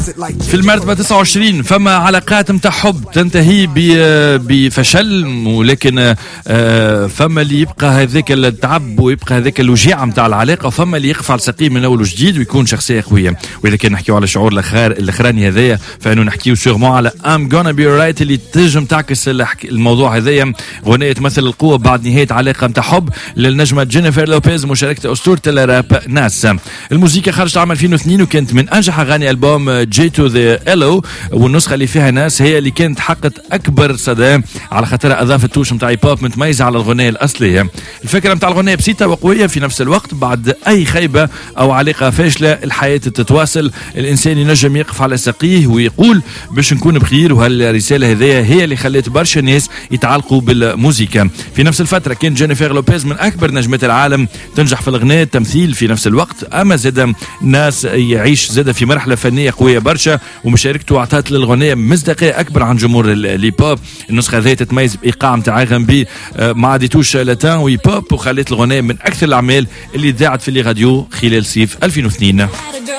في المرتبة 29 فما علاقات متاع حب تنتهي بفشل، ولكن فما اللي يبقى هذاك التعب ويبقى هذاك الوجيعة متاع العلاقة، وفما اللي يقف على السقيم من أول وجديد ويكون شخصية قوية. وإذا كان نحكيو على الشعور الأخراني هذايا فإنه نحكيو سيغمون على I'm gonna be alright اللي تنجم تعكس الموضوع هذايا. غنية تمثل القوة بعد نهاية علاقة متاع حب للنجمة جينيفر لوبيز مشاركة أسطورة الراب ناس. الموسيقى خرجت عام 2002 وكانت من أنجح أغاني ألبوم جي تو ذا إلو، والنسخة اللي فيها ناس هي اللي كانت حققت أكبر صدى على خاطرها أضافت توش متاع بوب متميزة على الغنية الأصلية. الفكرة متاع الغنية بسيطة وقوية في نفس الوقت. بعد أي خيبة أو علاقة فاشلة الحياة تتواصل، الإنسان ينجم يقف على ساقيه ويقول باش نكون بخير. وهالرسالة هذه هي اللي خلت برشا ناس يتعلقوا بالموسيقى. في نفس الفترة كان جينيفر لوبيز من أكبر نجمات العالم تنجح في الغناء التمثيل في نفس الوقت. أما زاد ناس يعيش زاد في مرحلة فنية قوية برشا، ومشاركته أعطت للغناء مصداقية أكبر عن جمهور الهيب-هوب. النسخة هذه تتميز بإيقاع متاع R&B مع دي توش لاتان وهيب-هوب، وخلت الغناء من أكثر الأعمال اللي ذاعت في الراديو خلال صيف 2002.